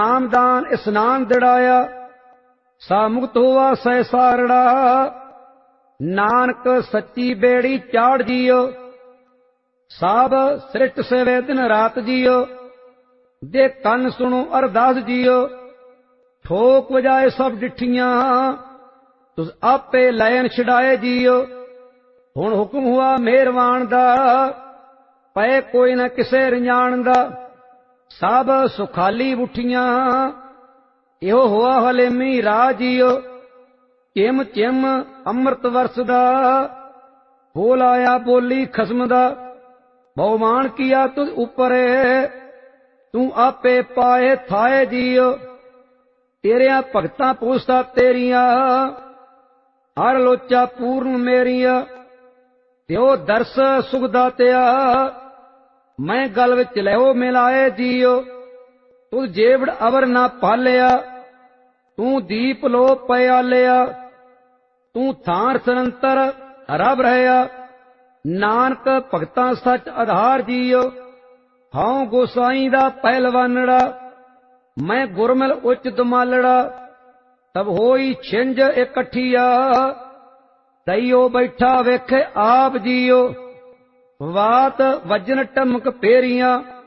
नामदान स्नान दिड़ाया, सा मुक्त हुआ सहसारड़ा। नानक सच्ची बेड़ी चाड़ जियो, साब सृष्ट सेवे दिन रात जियो। दे कन सुनो अरदास जियो, ठोक वजाए सब डिठियां, तुस आपे लैन छड़ाए जियो। हुण हुक्म हुआ मेहरवान दा, पै कोई न किसे रंजान दा। सब सुखाली बुठियां, इहो हुआ हलेमी राह जियो। चिम चिम अमृत वरसदा, बोल आया बोली खसम दा। बहुमान किया तुझ ऊपर, तू आपे पाए थाए जियो। तेरिया भगतां पोसता तेरिया, हर लोचा पूर्ण मेरिया। त्यो दर्श सुखदा त्या, मैं गल विच लहो मिलाए जियो। तू जेवड़ अवर ना पालिया, तू दीप लो पयालिया। तू थार सरंतर रब रहया, नानक भगतां सच आधार जियो। हाउ गोसाई दा पहलवानड़ा, मैं गुरमिल उच दमालड़ा। तब होई छिंज इकट्ठिया, दईओ बैठा वेखे आप जियो। वात वजन टमक पेरियां,